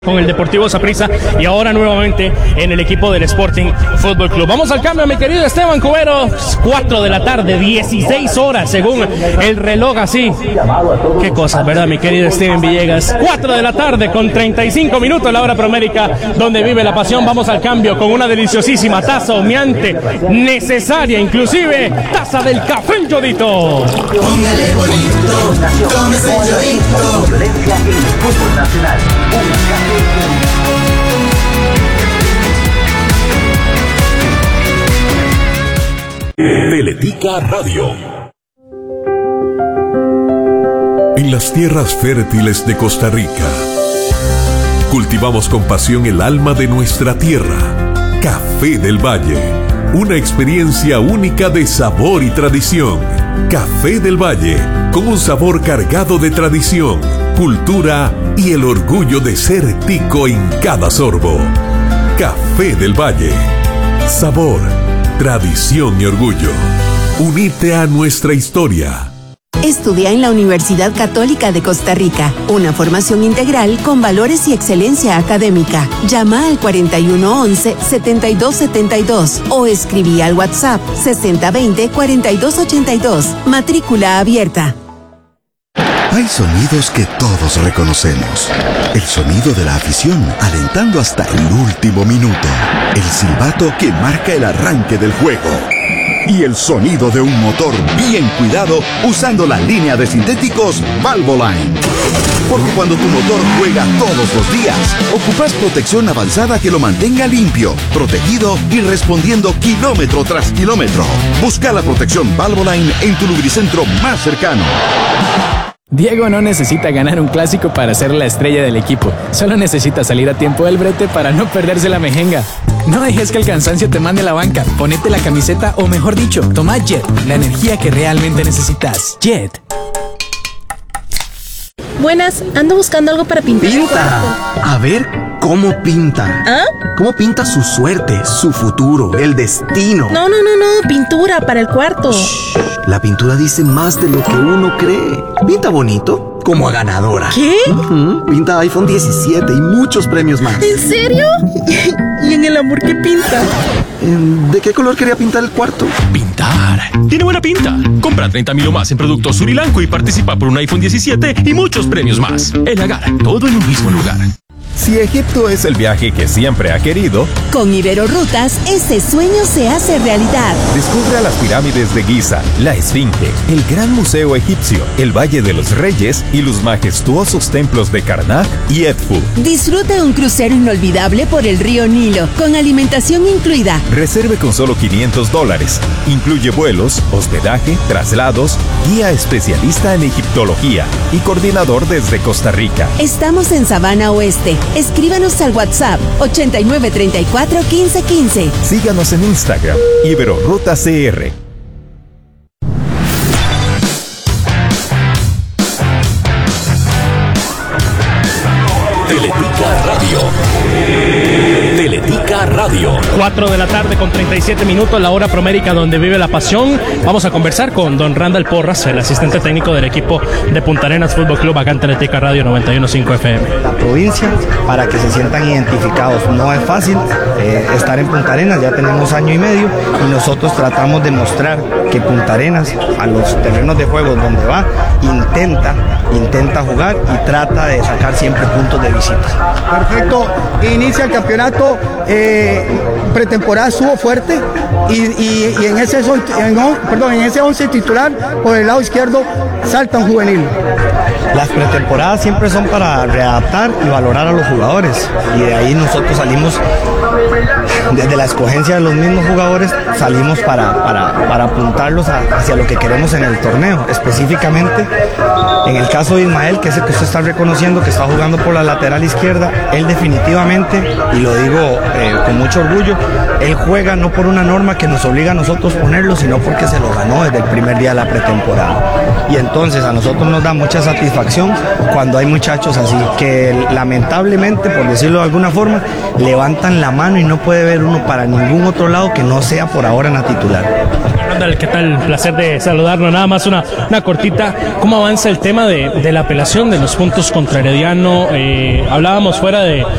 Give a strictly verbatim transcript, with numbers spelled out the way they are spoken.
Con el Deportivo Saprissa y ahora nuevamente en el equipo del Sporting Fútbol Club. Vamos al cambio, mi querido Esteban Cubero. cuatro de la tarde, dieciséis horas según el reloj, así. Qué cosas, ¿verdad, mi querido Steven Villegas? cuatro de la tarde con treinta y cinco minutos, la hora Promérica, donde vive la pasión. Vamos al cambio con una deliciosísima taza humeante, necesaria inclusive, taza del Café El Yodito. Póngale bonito, tómese el Yodito. Violencia en el fútbol nacional. Teletica Radio. En las tierras fértiles de Costa Rica, cultivamos con pasión el alma de nuestra tierra. Café del Valle, una experiencia única de sabor y tradición. Café del Valle, con un sabor cargado de tradición, cultura y el orgullo de ser tico en cada sorbo. Café del Valle, sabor, tradición y orgullo. Unite a nuestra historia. Estudia en la Universidad Católica de Costa Rica, una formación integral con valores y excelencia académica. Llama al cuarenta y uno once, setenta y dos setenta y dos o escribí al WhatsApp sesenta veinte, cuarenta y dos ochenta y dos. Matrícula abierta. Hay sonidos que todos reconocemos. El sonido de la afición, alentando hasta el último minuto. El silbato que marca el arranque del juego. Y el sonido de un motor bien cuidado usando la línea de sintéticos Valvoline. Porque cuando tu motor juega todos los días, ocupas protección avanzada que lo mantenga limpio, protegido y respondiendo kilómetro tras kilómetro. Busca la protección Valvoline en tu lubricentro más cercano. Diego no necesita ganar un clásico para ser la estrella del equipo. Solo necesita salir a tiempo del brete para no perderse la mejenga. No dejes que el cansancio te mande a la banca. Ponete la camiseta o, mejor dicho, toma Jet, la energía que realmente necesitas. Jet. Buenas, ando buscando algo para pintar. ¡Pinta! A ver cómo pinta. ¿Ah? ¿Cómo pinta su suerte, su futuro, el destino? No, no, no, no, pintura para el cuarto. Shh, la pintura dice más de lo que uno cree. Pinta bonito, como a ganadora. ¿Qué? Uh-huh. Pinta iPhone diecisiete y muchos premios más. ¿En serio? ¿Y en el amor qué pinta? ¿De qué color quería pintar el cuarto? Pintar. Tiene buena pinta. Compra treinta mil o más en productos Surilanco y participa por un iPhone diecisiete y muchos premios más. El Agar, todo en un mismo lugar. Si Egipto es el viaje que siempre ha querido, con Iberorutas ese sueño se hace realidad. Descubre a las pirámides de Giza, la Esfinge, el Gran Museo Egipcio, el Valle de los Reyes y los majestuosos templos de Karnak y Edfu. Disfruta un crucero inolvidable por el río Nilo, con alimentación incluida. Reserve con solo quinientos dólares. Incluye vuelos, hospedaje, traslados, guía especialista en egiptología y coordinador desde Costa Rica. Estamos en Sabana Oeste. Escríbanos al WhatsApp ochenta y nueve treinta y cuatro quince quince. Síganos en Instagram, Iberoruta C R. Teletica Radio. Teletica Radio. cuatro de la tarde con treinta y siete minutos, la hora Promérica, donde vive la pasión. Vamos a conversar con don Randall Porras, el asistente técnico del equipo de Punta Arenas Fútbol Club, acá en Teletica Radio noventa y uno punto cinco F M. La provincia, para que se sientan identificados. No es fácil eh, estar en Punta Arenas, ya tenemos año y medio y nosotros tratamos de mostrar que Punta Arenas, a los terrenos de juego donde va, intenta, intenta jugar y trata de sacar siempre puntos de visita. Perfecto, inicia el campeonato, eh, pretemporada estuvo fuerte y, y, y en ese en, perdón, en ese once titular por el lado izquierdo salta un juvenil. Las pretemporadas siempre son para readaptar y valorar a los jugadores y de ahí nosotros salimos, desde la escogencia de los mismos jugadores, salimos para, para, para apuntarlos a, hacia lo que queremos en el torneo. Específicamente, en el caso de Ismael, que es el que usted está reconociendo, que está jugando por la lateral izquierda, él definitivamente, y lo digo eh, con mucho orgullo, él juega no por una norma que nos obliga a nosotros ponerlo, sino porque se lo ganó desde el primer día de la pretemporada. Y entonces a nosotros nos da mucha satisfacción cuando hay muchachos así, que lamentablemente, por decirlo de alguna forma, levantan la mano y no puede ver uno para ningún otro lado que no sea por ahora en la titular. Randall, ¿qué tal? Placer de saludarnos. Nada más una, una cortita. ¿Cómo avanza el tema de, de la apelación de los puntos contra Herediano? Eh, hablábamos fuera de,